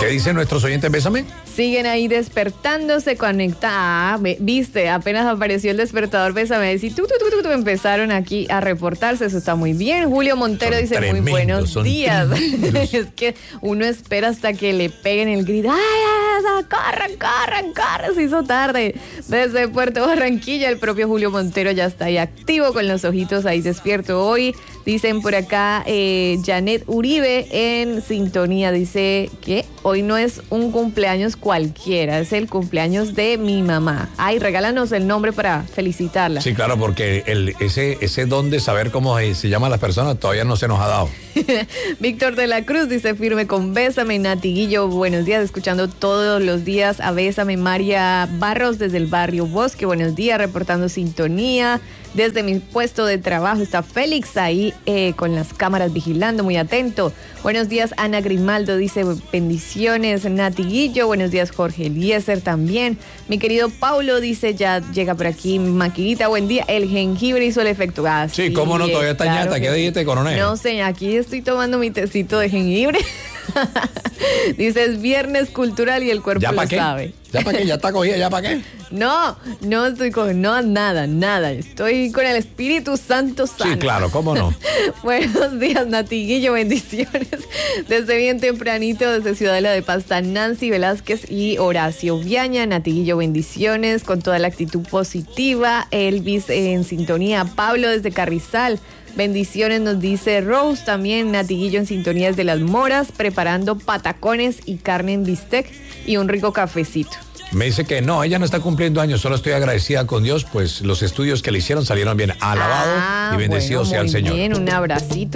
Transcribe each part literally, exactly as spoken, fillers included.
¿Qué dicen nuestros oyentes? Bésame. Siguen ahí despertándose, conectados. Ah, viste, apenas apareció el despertador, Bésame. Y tú, tú, tú, tú, tú, empezaron aquí a reportarse. Eso está muy bien. Julio Montero son dice muy buenos días. Es que uno espera hasta que le peguen el grito. ¡Ay, corran, corran, corran! Se hizo tarde. Desde Puerto Barranquilla, el propio Julio Montero ya está ahí activo con los ojitos ahí despierto hoy. Dicen por acá, eh, Janet Uribe en sintonía. Dice que hoy no es un cumpleaños cualquiera, es el cumpleaños de mi mamá. Ay, regálanos el nombre para felicitarla. Sí, claro, porque el, ese, ese don de saber cómo se llaman las personas todavía no se nos ha dado. Víctor de la Cruz dice firme con Bésame. Nati Guillo, buenos días, escuchando todos los días a Bésame. María Barros desde el barrio Bosque, buenos días, reportando sintonía. Desde mi puesto de trabajo está Félix ahí eh, con las cámaras vigilando, muy atento. Buenos días, Ana Grimaldo dice bendiciones, Nati Guillo. Buenos días, Jorge Eliezer también. Mi querido Paulo dice ya llega por aquí, Maquinita, buen día. El jengibre hizo el efecto. Ah, sí, sí, cómo no, todavía está claro ñata. ¿Qué dijiste, coronel? No sé, aquí estoy tomando mi tecito de jengibre. Dice, es viernes cultural y el cuerpo lo qué? sabe. ¿Ya para qué? ¿Ya está cogida? ¿Ya para qué? No, no estoy con, no, nada, nada. Estoy con el Espíritu Santo sano. Sí, claro, ¿cómo no? Buenos días, Nati Guillo, bendiciones. Desde bien tempranito, desde Ciudadela de Pasta, Nancy Velázquez y Horacio Viaña. Nati Guillo, bendiciones, con toda la actitud positiva. Elvis en sintonía. Pablo desde Carrizal. Bendiciones, nos dice Rose también. Nati Guillo en sintonía desde Las Moras, preparando patacones y carne en bistec y un rico cafecito. Me dice que no, ella no está cumpliendo años, solo estoy agradecida con Dios, pues los estudios que le hicieron salieron bien. Alabado ah, y bendecido bueno, sea el Señor. Bien, un abracito.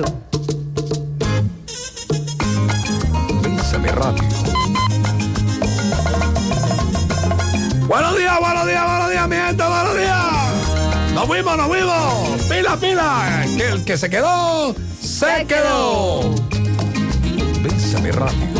Bésame Radio. Buenos días, buenos días, buenos días, mi gente, buenos días. Nos fuimos, nos fuimos. Pila, pila. Que el que se quedó, se, se quedó. quedó. Bésame Radio.